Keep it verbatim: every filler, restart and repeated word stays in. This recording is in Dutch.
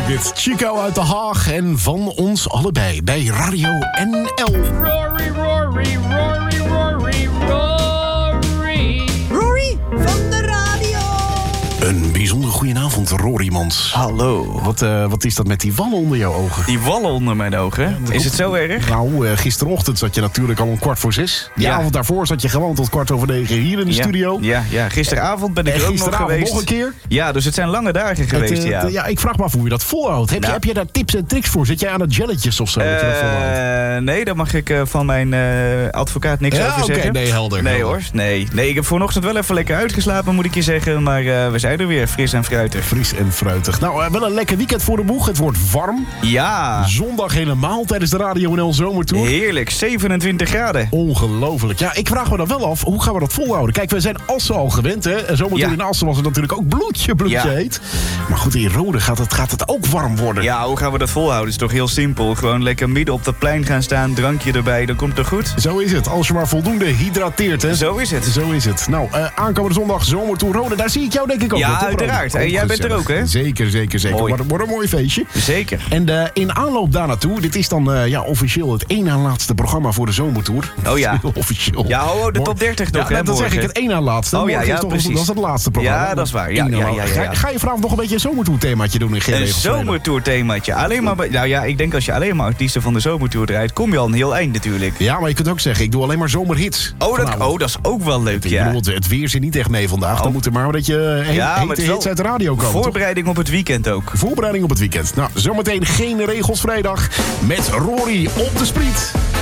Dit Chico uit Den Haag en van ons allebei bij Radio N L. Rory, Rory, Rory, Rory, Rory. Rory van de radio. Een bijzonder goedenavond, Rory Mans. Hallo. Wat, uh, wat is dat met die wallen onder jouw ogen? Die wallen onder mijn ogen. Is het zo erg? Nou, uh, gisterochtend zat je natuurlijk al om kwart voor zes. De Ja. avond daarvoor zat je gewoon tot kwart over negen hier in de ja. studio. Ja, ja, gisteravond ben ik En er ook nog gisteravond geweest. nog een keer. Ja, dus het zijn lange dagen geweest, Het, uh, ja. t- ja, ik vraag me af hoe je dat volhoudt. Heb, je, Nou. heb je daar tips en tricks voor? Zit jij aan het jelletjes of zo? dat je dat volhoudt? Eh, nee, daar mag ik uh, van mijn uh, advocaat niks Ja, over oké, zeggen. nee, helder, Nee helder. hoor, nee. Nee, ik heb vanochtend wel even lekker uitgeslapen, moet ik je zeggen. Maar uh, we zijn er weer, fris en fruitig. Fris en fruitig. Nou, uh, wel een lekker weekend voor de boeg. Het wordt warm. Ja, Zondag helemaal tijdens de Radio N L Zomertour. heerlijk. zevenentwintig graden. Ongelooflijk. Ja, ik vraag me dan wel af, hoe gaan we dat volhouden? Kijk, we zijn Assen al gewend, hè? En zometeen Ja. in Assen was het natuurlijk ook bloedje, bloedje Ja. heet. Maar goed, in Rode gaat het, gaat het ook warm worden. Ja, hoe gaan we dat volhouden? Het is toch heel simpel. Gewoon lekker midden op dat plein gaan staan, drankje erbij, dan komt het goed. Zo is het, als je maar voldoende hydrateert, hè? Zo is het. Zo is het. Nou, uh, aankomende zondag Zomertour Rode, daar zie ik jou denk ik ook. Ja, wel, toch, Rode? uiteraard. En jij bent er ook, hè? Zeker, zeker, zeker. Mooi. Wordt, wordt een mooi feestje. Zeker. En uh, in aanloop daar naartoe, dit is dan uh, ja, officieel het één na laatste programma voor de Zomertour. Oh ja. Officieel. Ja, ho, ho, de top dertig nog, ja, hè, dat zeg ik, morgen. het één na laatste. Oh ja, Morgen ja, is toch, precies. Dat is het laatste programma. Ja, dat is waar. Ja, Eén na ja, ja, laatste. ja, ja. Ga, ga je vanavond nog een beetje een Zomertour themaatje doen in G W? Een zomertour themaatje. Alleen maar, bij- nou ja, ik denk als je alleen maar artiesten van de zomertour draait, kom je al een heel eind natuurlijk. Ja, maar je kunt ook zeggen, ik doe alleen maar zomerhits. Oh, dat, vanavond. oh, dat is ook wel leuk, Ik ja. bedoel, het weer zit niet echt mee vandaag. Oh. Dan moet er maar een beetje he- Ja, maar hete het is wel hits uit de radio komen. toch? Voorbereiding op het weekend ook. Voorbereiding op het weekend. Nou, zometeen geen regels vrijdag met Rory op de Spriet.